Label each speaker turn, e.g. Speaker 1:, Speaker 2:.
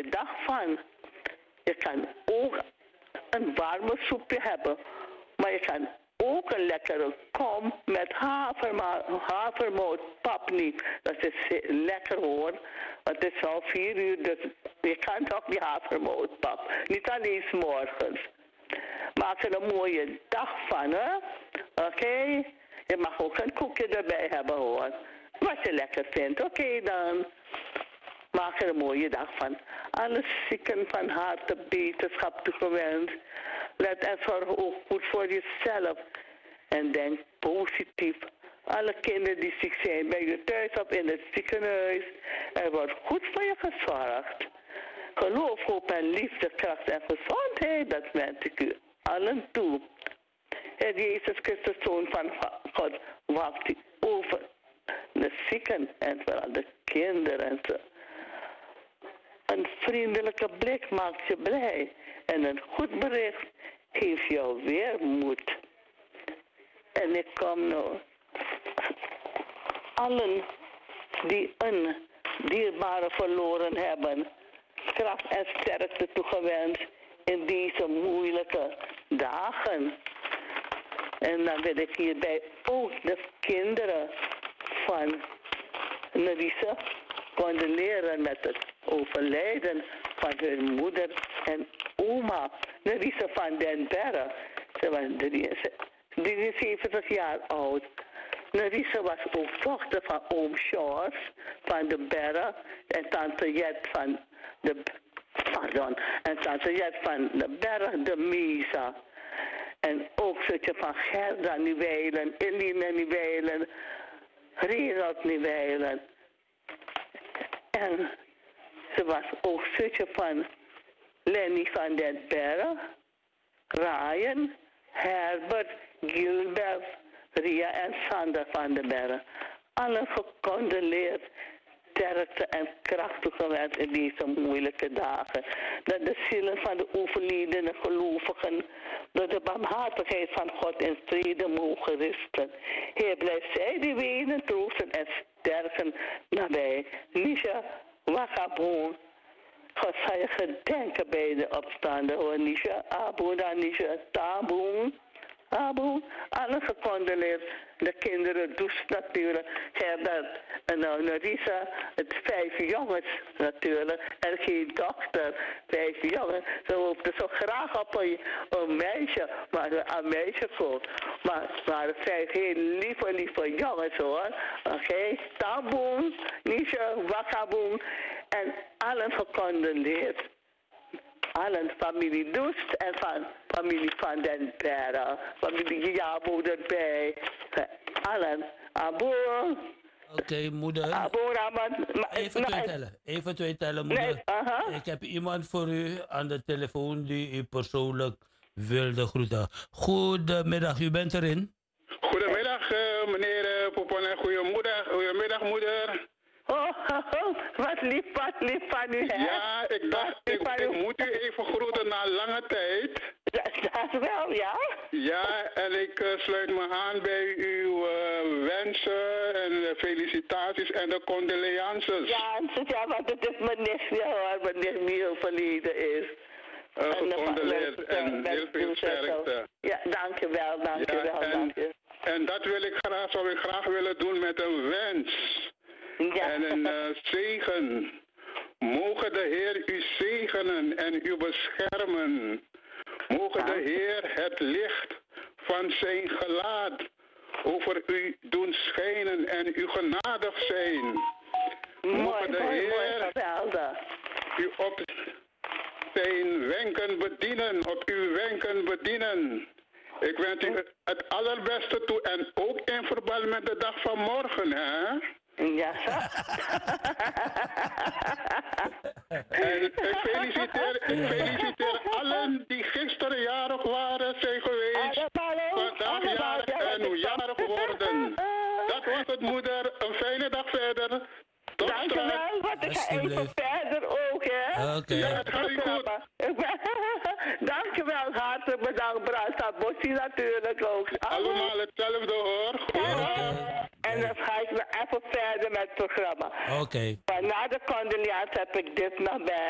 Speaker 1: mooie dag van. Je kan ook een warme soepje hebben. Maar je kan ook een lekkere kom met havermoutpap niet. Dat is lekker hoor. Want het is al 4 uur, dus je kan toch die havermoutpap. Niet alleen 's morgens. Maak er een mooie dag van, hè? Oké? Je mag ook een koekje erbij hebben, hoor. Wat je lekker vindt. Oké, dan. Maak er een mooie dag van. Alle zieken van harte beterschap toegewenst. Let en zorg ook goed voor jezelf. En denk positief. Alle kinderen die ziek zijn bij je thuis of in het ziekenhuis. Er wordt goed voor je gezorgd. Geloof, hoop en liefde, kracht en gezondheid, dat wens ik u allen toe. Heer Jezus Christus, Zoon van God, wacht u over de zieken en vooral de kinderen. Een vriendelijke blik maakt je blij en een goed bericht geeft jou weer moed. En ik kom nu allen die een dierbare verloren hebben, kracht en sterkte toegewenst in deze moeilijke dagen. En dan wil ik hierbij ook de kinderen van Nerissa condoleren met het overlijden van hun moeder en oma, Nerissa van den Berre. Ze was 73 jaar oud. Nerissa was ook dochter van oom Charles van de Berre en tante Jet van de Berre de Mesa. En ook zusje van Gerda Nieuwijlen, Eline Nieuwijlen, Renald Nieuwijlen. En ze was ook zusje van Lenny van den Berre, Ryan, Herbert, Gilbert, Ria en Sander van den Berre. Allen gecondoleerd, sterkte en kracht toegewenst in deze moeilijke dagen. Dat de zielen van de overledene gelovigen door de barmhartigheid van God in vrede mogen rusten. Heer, blijf zij die wenen, troosten en sterken nabij. Nisha Wakaboon. God zal je gedenken bij de opstanden, hoor. Nisha Abuna, Nisha Taboon. Aboon, alle gecondoleerd. De kinderen dus natuurlijk. Herbert en Nerissa, het 5 jongens natuurlijk. En geen dochter, 5 jongens. Ze hoopten zo graag op een meisje, maar een meisje voor. Maar het waren 5 heel lieve jongens hoor. Oké, Taboon, Nisha, Wakaboon. En allen gecondoleerd. Allen, familie Doest en van familie Van den Berre, familie Jabo erbij. Allen, Aboor.
Speaker 2: Oké, moeder.
Speaker 1: Aboor,
Speaker 2: Even twee tellen, moeder.
Speaker 1: Nee,
Speaker 2: Ik heb iemand voor u aan de telefoon die u persoonlijk wilde groeten. Goedemiddag, u bent erin.
Speaker 3: Goedemiddag, meneer Popon en goedemiddag, moeder.
Speaker 1: Wat lief van u, hè?
Speaker 3: Ja, ik dacht, ik moet u even groeten na lange tijd.
Speaker 1: Dat wel, ja?
Speaker 3: Ja, en ik sluit me aan bij uw wensen en felicitaties en de condolences.
Speaker 1: Ja, want het is mijn nichtje hoor, mijn nicht die overleden is.
Speaker 3: Gecondoleerd en heel veel sterkte.
Speaker 1: Ja, dankjewel.
Speaker 3: En dat zou ik graag willen doen met een wens.
Speaker 1: Ja.
Speaker 3: En een zegen. Mogen de Heer u zegenen en u beschermen. Mogen de Heer het licht van zijn gelaat over u doen schijnen en u genadig zijn. Mogen de Heer u op zijn wenken bedienen, op uw wenken bedienen. Ik wens u het allerbeste toe en ook in verband met de dag van morgen, hè?
Speaker 1: Ja.
Speaker 3: En ik feliciteer allen die gisteren jarig waren, zijn geweest, vandaag jarig en jarig worden. Dat was het, moeder. Een fijne dag verder.
Speaker 1: Dankjewel, want ik ga even verder ook, hè.
Speaker 2: Oké.
Speaker 3: Ja, het gaat goed.
Speaker 1: Dankjewel, hartelijk bedankt, Brasa Bossi natuurlijk ook.
Speaker 3: Allemaal hetzelfde, hoor.
Speaker 1: En dan ga ik weer even verder met het programma.
Speaker 2: Oké.
Speaker 1: Maar na de condoleance heb ik dit nog bij.